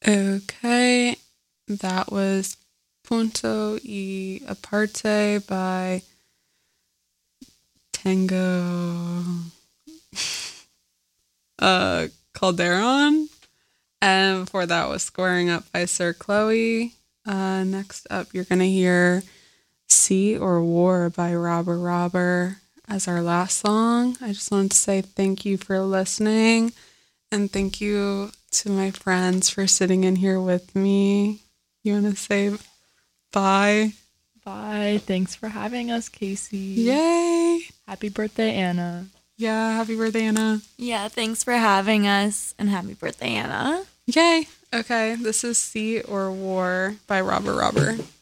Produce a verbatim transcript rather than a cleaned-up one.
Okay, that was Punto y Aparte by Tango uh, Calderon. And before that was Squaring Up by Sir Chloe. Uh, next up, you're going to hear Sea or War by Robber Robber as our last song. I just wanted to say thank you for listening. And thank you to my friends for sitting in here with me. You want to say bye? Bye. Thanks for having us, Casey. Yay. Happy birthday, Anna. Yeah, happy birthday, Anna. Yeah, thanks for having us, and happy birthday, Anna. Yay. Okay, this is Sea or War by Robber Robber.